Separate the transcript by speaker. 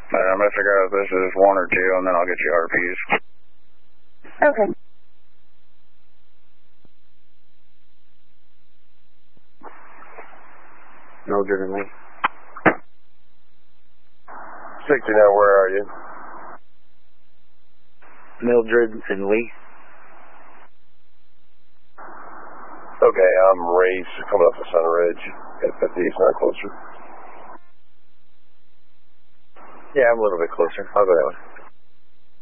Speaker 1: I'm going to figure out if this is 1 or 2, and then I'll get you RPs.
Speaker 2: Okay.
Speaker 3: Mildred and Lee. 69, where are you?
Speaker 4: Mildred and Lee.
Speaker 3: Okay, I'm Race, coming off the Center Ridge. At 50, it's not closer.
Speaker 4: Yeah, I'm a little bit closer. I'll go that way.